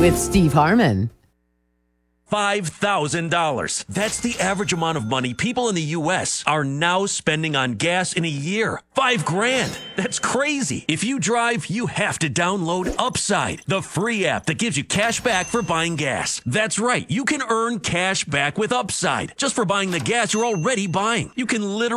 with Steve Harmon. $5,000. That's the average amount of money people in the U.S. are now spending on gas in a year. $5,000. That's crazy. If you drive, you have to download Upside, the free app that gives you cash back for buying gas. That's right. You can earn cash back with Upside just for buying the gas you're already buying. You can literally